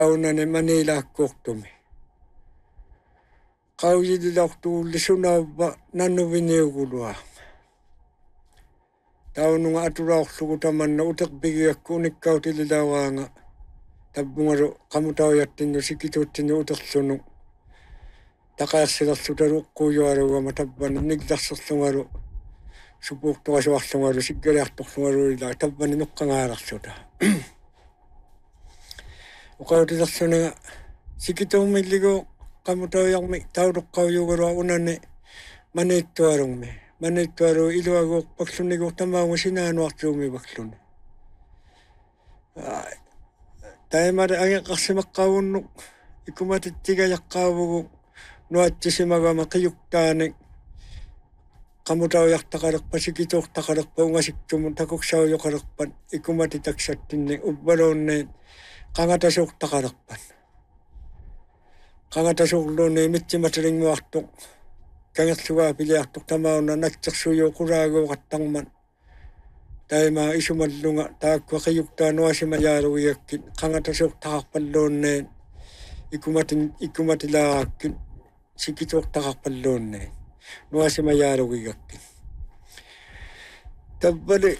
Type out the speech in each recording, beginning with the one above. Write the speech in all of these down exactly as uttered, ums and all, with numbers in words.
aunane manilaakkuortumi qaujililortuullisunaavva nanuviniugulua taununga atulaorlugu tamanna uterpigiakku unikkautililauaanga tabbungalu qamutaujattinnu sikituuttinnu uterlunu taqaarsilerlutaluuqquujualuugama tabbani niklarserlungalu supuurtuqasuarlungalu siggaliartorlungaluila tabbani nuqqangaalarluta uqautilerluniga sikituumilligu qamutaujarmi tauluqqaujugulua unane maniittualungmi maniittualu iluaguorpakslunigu tamaunga sinaanuartuumivaksluni taimari angeqarsimeqqavunnu ikumatittigajaqqaavugu nuatsisimagama qiyuktaani qamutaujartaqalerpa sikituurtaqalerpa ungasiktumu takuksaujoqalerpan ikumatitaksattinni ubbaluunneen qangatasuurtaqalerpan qangatasuurluuni mitsimatilingmuartuq kangerlugaa piliartuq tamauna natsersujuuqulaaguuqattarman taima isumallunga taakkua qiyuktaa nuasimayaalugiakkin qangatasuurtaqarpalluunneen ikumatin ikumatilaarakkin sikituurtaqarpalluunneen nuasimayaalugiakkin tabbali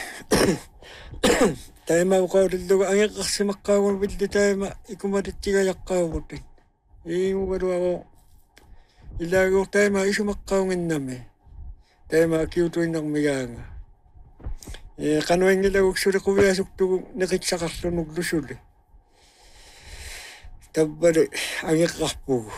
taima uqautilluga angeqarsimeqqaagun villi taima ikumatittigajaqqaavutin iingugaluago ilaaguur taima isumeqqaunginnami taima kiutuinnermigaanga e qanuingilaguksuli quviasuktugu neqiksaqarlunullusuli tabbali angeqqarpugu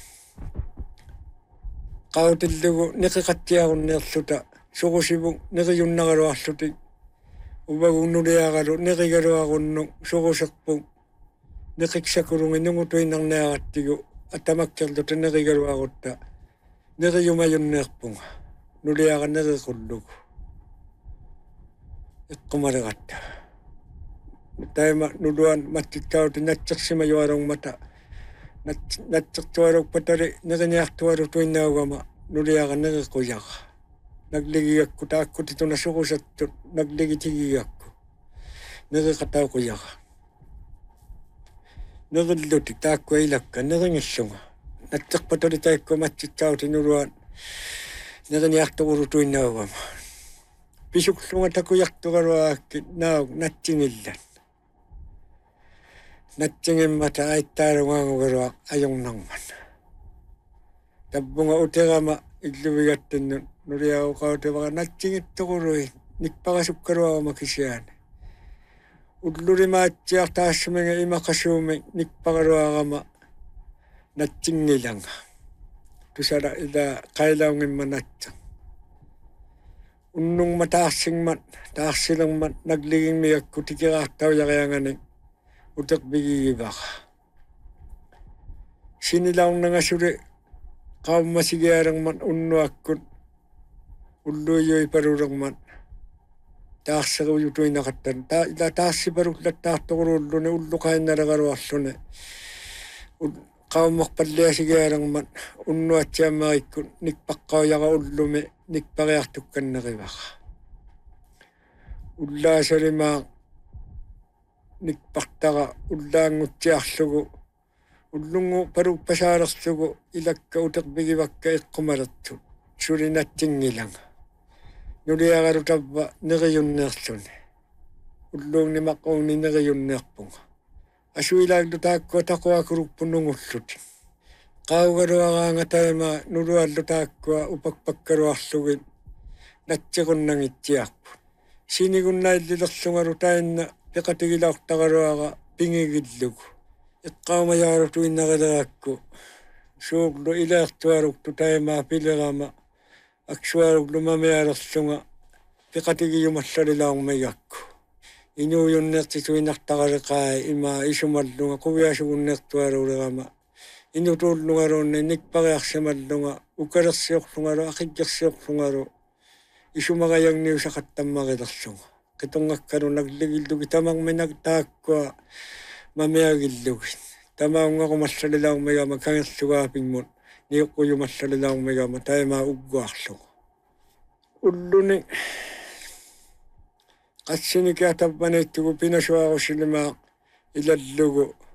qautillugu neqiqattiarunneerluta suqusivu neqiyunnagaluarluti uvagunnuliagalu neqigaluarunnu suquserpu neqiksakulungi nungutuinnerniarattigu atamakkerluta neqigaluarutta neqiyumayunneerpunga nuliaga neqiqullugu iqqumalegatta taima nuluan mattittauti natsersimajualungmata natsertualukpatali neqiniartualu tuinnaugama nuliaga neqiquyaga nagligiakku taakkutituna suqusattut nagligitigiakku neqiqatauquyaga neqilluti taakkua ilakka neqingilluga natserpatali taikkua mattittauti nuluan neqiniartuqulu tuinnaugama pisuklunga takuyartugaluaakki nauk natsingillan natsingimmata aittaalungaangugalua ajornarman tabbunga uterama illuvigattinnun nuliauqautivaqa natsingittoqului nikpaqasukkaluagama kisiaani ullulimaatsiar taassuminga imaqasuumi nikpaqaluagama natsingilanga tusala ila qailaungimma natsa unnungma taassingmat taassilermat nagligingmiakku tikiraartaujariangani uterpigigivaqa sinilaunangasuli qaumasigialermat unnuakkut ulluiyui palulermat taasserujutuinaqattan ta ila taassipalullattaartoqululluni ulluqainnalegaluarluni qaummarpalliasigialermat unnuatsiammarikkut nikpaqqaujaqa ullumi nikpariartukkanneqivaqa ullaasalimaa nikpartaqa ullaangutsiarlugu ullungu paluppasaalerlugu ilakka uterpigivakka iqqumalertut sulinattingilanga nuliagalu tabba neqiyunneerluni ulluungni maquungni neqiyunneerpunga asuilaaglu taakkua taquakuluppunungulluti qaugaluaraanga taima nuluallu taakkua upakpakkaluarlugin natsiqunnangitsiarpu sinigunnaillilerlungalu tainna piqatigilaortaqaluaqa pingigillugu iqqaumajaalutu innaqileraakku suuqlu ileertualuktu taima pilerama aksualuklu mamialerlunga piqatigiyumallalilaaumigakku inuuyunneertituinartaqaleqaa ima isumallunga quviasugunneertualuulerama inutuullungaluunni nikpariarsimallunga ukalersiorlungalu aqikkersiorlungalu isumaqayagniusaqattammaqilerlunga qitongakkalu nagligillugi tamarminak taakkua mamiagillugin tamaungaqumallalilaaumigama kangerlugaapingmut niuqquyumallalilaaumigama taimaa ugguarlugu ulluni qassinikia tappaniittugu pinasuarusilima ilallugu